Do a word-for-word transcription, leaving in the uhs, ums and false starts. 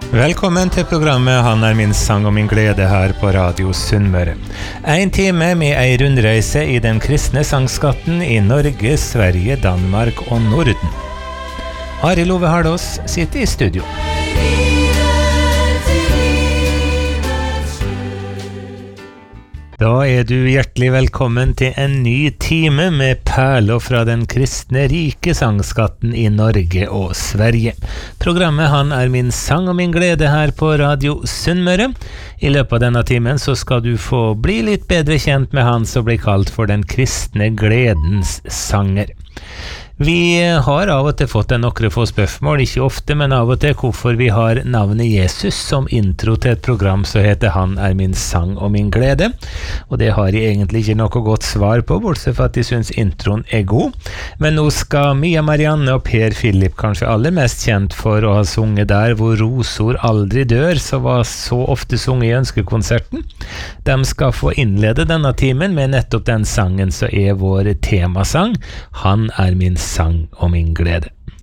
Velkommen til programmet Han er min sang og min glede her på Radio Sunnmøre. En time med ei rundreise i den kristne sangskatten i Norge, Sverige, Danmark og Norden. Arild Ove Hardås sitter i studio. Da er du hjertelig velkommen til en ny time med perler fra den kristne rike sangskatten i Norge og Sverige. Programmet Han er min sang og min glede her på Radio Sunnmøre. I løpet av denne timen så skal du få bli litt bedre kjent med han som blir kalt for den kristne gledens sanger. Vi har av og til fått en nokre få spørsmål, ikke ofte, men av og til hvorfor vi har navnet Jesus som intro til et program som heter Han er min sang og min glede. Og det har jeg egentlig ikke noe godt svar på, bortsett fra at jeg synes introen er god. Men nå skal Mia Marianne og Per Philip, kanskje aller mest kjent for å ha sunget der hvor rosor aldri dør, som var så ofte sunget i ønskekonserten. De skal få innlede denne timen med nettopp den sangen som er vår temasang, Han er min sang og min glede.